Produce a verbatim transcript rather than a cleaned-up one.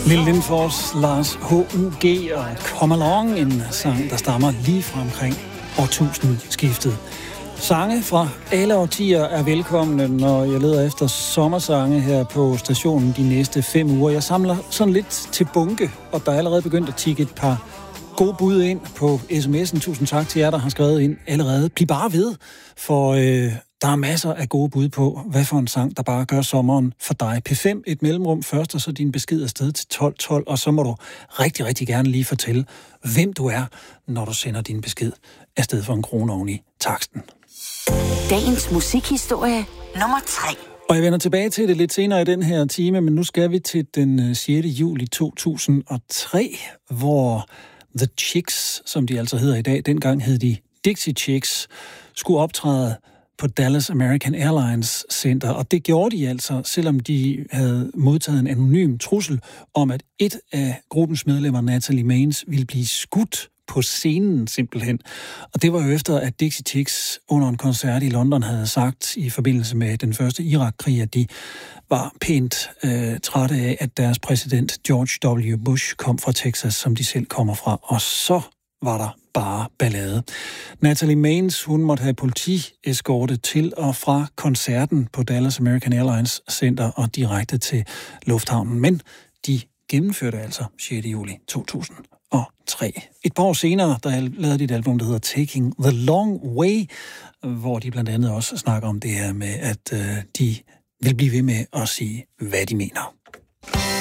Lille Lindfors, Lars H U G og Come Along, en sang, der stammer lige fra omkring årtusindskiftet. Sange fra alle årtier er velkomne, når jeg leder efter sommersange her på stationen de næste fem uger. Jeg samler sådan lidt til bunke, og der er allerede begyndt at tikke et par gode bud ind på sms'en. Tusind tak til jer, der har skrevet ind allerede. Bliv bare ved, for øh, der er masser af gode bud på, hvad for en sang, der bare gør sommeren for dig. P fem, et mellemrum først, og så din besked afsted til tolv tolv, og så må du rigtig, rigtig gerne lige fortælle, hvem du er, når du sender din besked afsted for en krone oven i taksten. Dagens musikhistorie nummer tre. Og jeg vender tilbage til det lidt senere i den her time, men nu skal vi til den sjette juli to tusind og tre, hvor The Chicks, som de altså hedder i dag, dengang hed de Dixie Chicks, skulle optræde på Dallas American Airlines Center, og det gjorde de altså, selvom de havde modtaget en anonym trussel om, at et af gruppens medlemmer, Natalie Maines, ville blive skudt på scenen simpelthen. Og det var jo efter, at Dixie Chicks under en koncert i London havde sagt i forbindelse med den første Irak-krig, at de var pænt øh, trætte af, at deres præsident George W. Bush kom fra Texas, som de selv kommer fra. Og så var der bare ballade. Natalie Maines, hun måtte have politieskorte til og fra koncerten på Dallas American Airlines Center og direkte til lufthavnen. Men de gennemførte altså sjette juli to tusind og tre. Et par år senere, der lavede de et album, der hedder Taking the Long Way, hvor de blandt andet også snakker om det her med, at øh, de vil blive ved med at sige, hvad de mener.